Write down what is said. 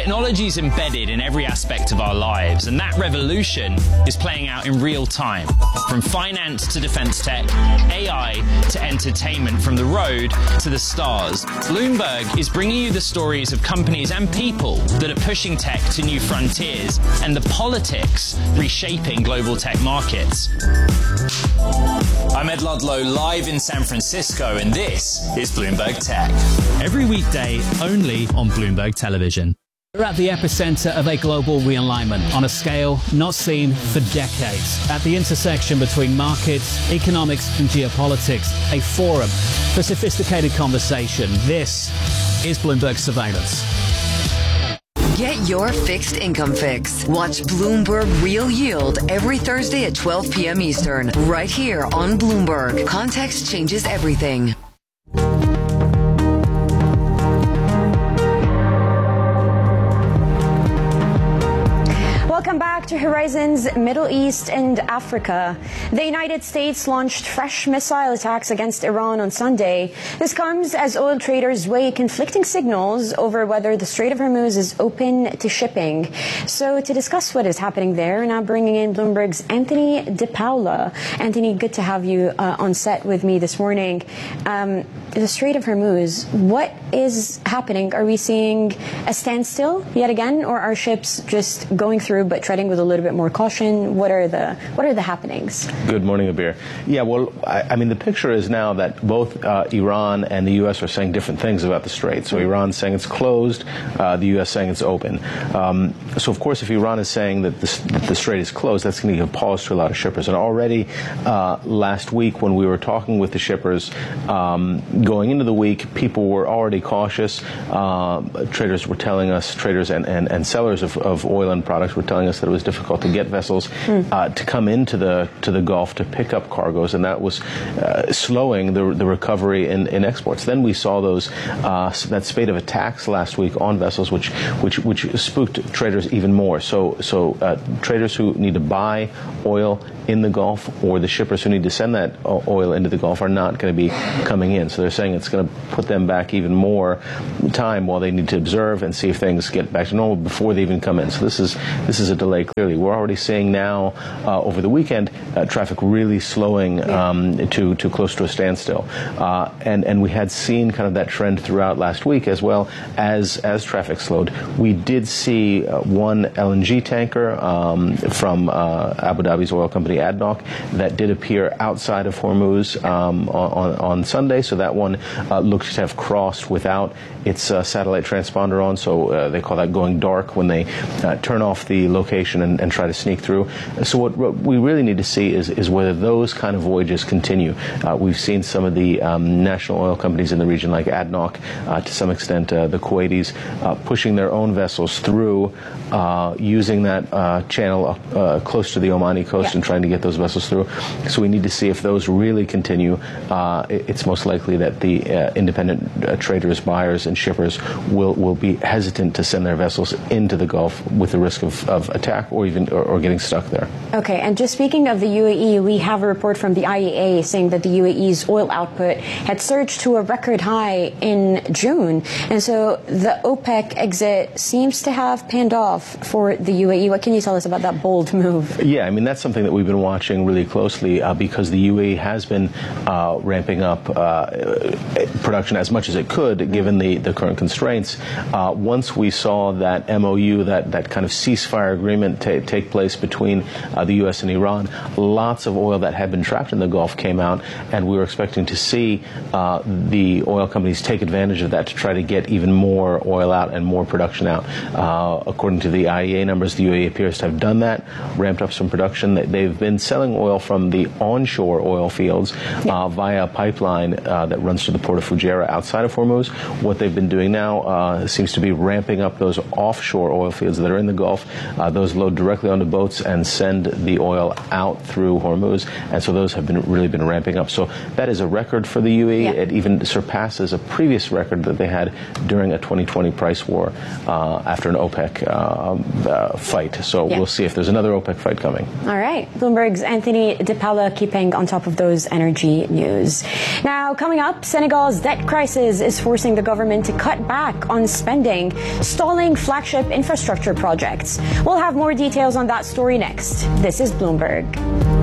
Technology is embedded in every aspect of our lives, and that revolution is playing out in real time. From finance to defense tech, AI to entertainment, from the road to the stars, Bloomberg is bringing you the stories of companies and people that are pushing tech to new frontiers and the politics reshaping global tech markets. I'm Ed Ludlow, live in San Francisco, and this is Bloomberg Tech. Every weekday, only on Bloomberg Television. We're at the epicenter of a global realignment on a scale not seen for decades. At the intersection between markets, economics, and geopolitics, a forum for sophisticated conversation. This is Bloomberg Surveillance. Get your fixed income fix. Watch Bloomberg Real Yield every Thursday at 12 p.m. Eastern, right here on Bloomberg. Context changes everything. Welcome back to Horizons Middle East and Africa. The United States launched fresh missile attacks against Iran on Sunday. This comes as oil traders weigh conflicting signals over whether the Strait of Hormuz is open to shipping. So to discuss what is happening there, now bringing in Bloomberg's Anthony DePaula. Anthony, good to have you on set with me this morning. The Strait of Hormuz, what is happening? Are we seeing a standstill yet again, or are ships just going through but treading with a little bit more caution? What are the happenings? Good morning, Abir. Yeah, well, I mean, the picture is now that both Iran and the U.S. are saying different things about the Strait. So Iran's saying it's closed, the U.S. saying it's open. So, of course, if Iran is saying that the Strait is closed, that's going to give pause to a lot of shippers. And already last week, when we were talking with the shippers, going into the week, people were already cautious. Traders were telling us, traders and sellers of oil and products were telling us that it was difficult to get vessels to come into the Gulf to pick up cargoes, and that was slowing the recovery in exports. Then we saw that spate of attacks last week on vessels, which spooked traders even more. So traders who need to buy oil in the Gulf, or the shippers who need to send that oil into the Gulf, are not going to be coming in. So they're saying it's going to put them back even more time while they need to observe and see if things get back to normal before they even come in. So this is a delay, clearly. We're already seeing now over the weekend traffic really slowing to close to a standstill. And we had seen kind of that trend throughout last week as well as traffic slowed. We did see one LNG tanker from Abu Dhabi's oil company ADNOC that did appear outside of Hormuz on Sunday. So that one looked to have crossed without its satellite transponder on. So they call that going dark when they turn off the location and try to sneak through. So what we really need to see is whether those kind of voyages continue. We've seen some of the national oil companies in the region, like ADNOC, to some extent the Kuwaitis, pushing their own vessels through, using that channel close to the Omani coast and trying to get those vessels through. So we need to see if those really continue. It's most likely that the independent traders, buyers, and shippers will be hesitant to send their vessels into the Gulf with the risk of attack or getting stuck there. Okay, and just speaking of the UAE, we have a report from the IEA saying that the UAE's oil output had surged to a record high in June. And so the OPEC exit seems to have panned off for the UAE. What can you tell us about that bold move? Yeah, I mean, that's something that we've been watching really closely because the UAE has been ramping up production as much as it could given the current constraints. Once we saw that MOU, that kind of ceasefire agreement take place between the U.S. and Iran, lots of oil that had been trapped in the Gulf came out, and we were expecting to see the oil companies take advantage of that to try to get even more oil out and more production out. According to the IEA numbers, the UAE appears to have done that, ramped up some production. They've been selling oil from the onshore oil fields via a pipeline that runs to the port of Fujairah outside of Hormuz. What they've been doing now seems to be ramping up those offshore oil fields that are in the Gulf. Those load load directly onto boats and send the oil out through Hormuz. And so those have really been ramping up. So that is a record for the UAE. It even surpasses a previous record that they had during a 2020 price war after an OPEC fight. So we'll see if there's another OPEC fight coming. All right. Bloomberg's Anthony DePella keeping on top of those energy news. Now, coming up, Senegal's debt crisis is forcing the government to cut back on spending, stalling flagship infrastructure projects. We'll have more details on that story next. This is Bloomberg.